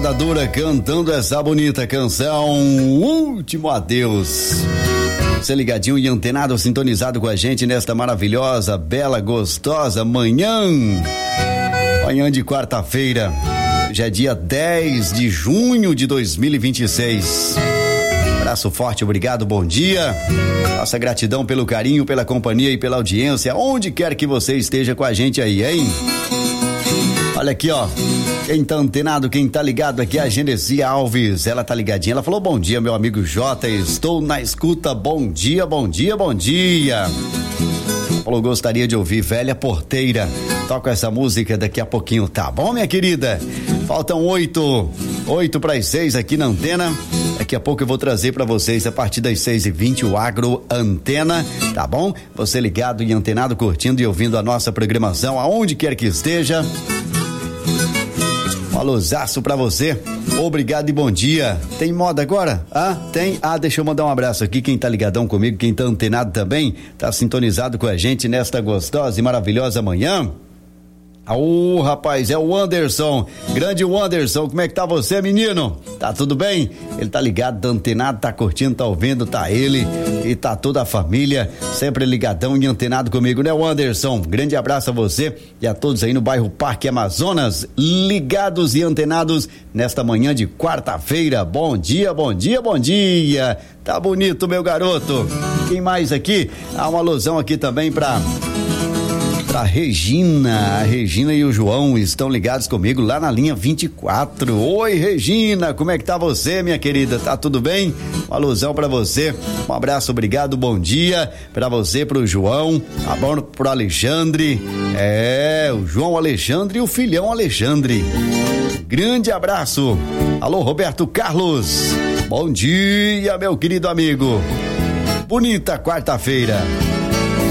Da Dura cantando essa bonita canção, Último Adeus. Você ligadinho e antenado, sintonizado com a gente nesta maravilhosa, bela, gostosa manhã de quarta-feira. Já é dia 10 de junho de 2026. Abraço forte, obrigado, bom dia. Nossa gratidão pelo carinho, pela companhia e pela audiência, onde quer que você esteja com a gente aí, hein? Olha aqui, ó, quem tá antenado, quem tá ligado aqui é a Genesia Alves, ela tá ligadinha, ela falou: bom dia, meu amigo Jota, estou na escuta, bom dia, bom dia, bom dia. Falou: gostaria de ouvir Velha Porteira, toca essa música daqui a pouquinho, tá bom, minha querida? Faltam 8 para as 6 aqui na antena. Daqui a pouco eu vou trazer para vocês, a partir das 6h20, o Agro Antena, tá bom? Você ligado e antenado, curtindo e ouvindo a nossa programação, aonde quer que esteja. Um alôzaço pra você, obrigado e bom dia. Tem moda agora? Tem? Deixa eu mandar um abraço aqui, quem tá ligadão comigo, quem tá antenado também, tá sintonizado com a gente nesta gostosa e maravilhosa manhã. Rapaz, é o Anderson, grande Anderson, como é que tá você, menino? Tá tudo bem? Ele tá ligado, tá antenado, tá curtindo, tá ouvindo, tá ele e tá toda a família sempre ligadão e antenado comigo, né, Anderson? Grande abraço a você e a todos aí no bairro Parque Amazonas, ligados e antenados nesta manhã de quarta-feira. Bom dia, bom dia, bom dia. Tá bonito, meu garoto. Quem mais aqui? Uma alusão aqui também pra Regina. A Regina e o João estão ligados comigo lá na linha 24. Oi, Regina, como é que tá você, minha querida? Tá tudo bem? Uma alusão pra você, um abraço, obrigado, bom dia pra você, pro João, tá bom? Pro Alexandre, o João Alexandre e o filhão Alexandre. Grande abraço. Alô, Roberto Carlos, bom dia, meu querido amigo. Bonita quarta-feira.